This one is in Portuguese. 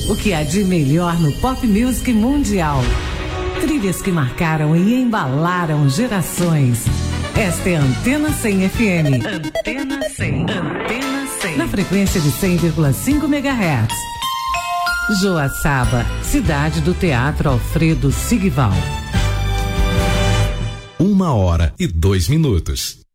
O que há de melhor no pop music mundial. Trilhas que marcaram e embalaram gerações. Esta é a Antena 100 FM. Antena 100. Antena 100. Na frequência de 100,5 MHz. Joaçaba, cidade do Teatro Alfredo Sigval. 1h02.